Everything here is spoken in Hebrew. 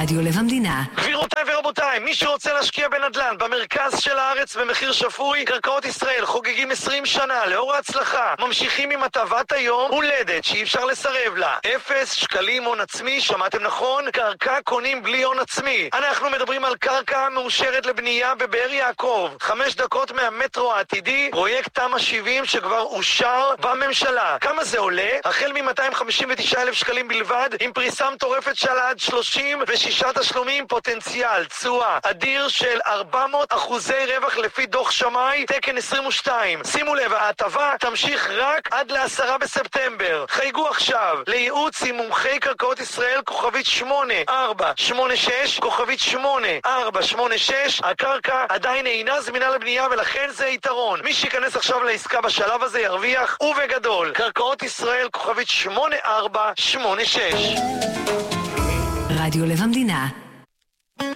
רדיו לב המדינה. גבירותיי ורבותיי, מי שרוצה להשקיע בנדל"ן במרכז של הארץ במחיר שפוי, קרקעות ישראל חוגגים 20 שנה לאור ההצלחה. ממשיכים עם הטבת היום הולדת שאי אפשר לסרב לה. 0 שקלים הון עצמי, שמעתם נכון? קרקע קונים בלי הון עצמי. אנחנו מדברים על קרקע מאושרת לבנייה בבאר יעקב, 5 דקות מהמטרו העתידי, פרויקט תמ"א 70 שכבר אושר בממשלה. כמה זה עולה? החל מ-259,000 שקלים בלבד, עם פריסה מטורפת של עד 36 תשלומים, פוטנציאל תשואה אדיר של 400% רווח לפי דוח שמאי תקן 22. שימו לב, ההטבה תמשיך רק עד ל10 בספטמבר. חייגו עכשיו לייעוץ עם מומחי קרקעות ישראל כוכבית 8486 כוכבית 8486. הקרקע עדיין אינה זמינה לבנייה ולכן זה יתרון. מי שיכנס עכשיו לעסקה בשלב הזה ירוויח ובגדול. קרקעות ישראל כוכבית 8486. רדיו לב המדינה.